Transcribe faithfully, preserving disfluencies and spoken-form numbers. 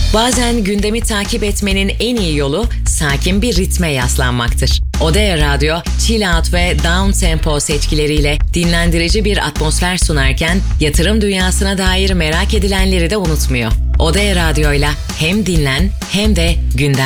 Bazen gündemi takip etmenin en iyi yolu sakin bir ritme yaslanmaktır. Odea Radyo, chill out ve down tempo seçkileriyle dinlendirici bir atmosfer sunarken yatırım dünyasına dair merak edilenleri de unutmuyor. Odea Radyo'yla hem dinlen hem de gündem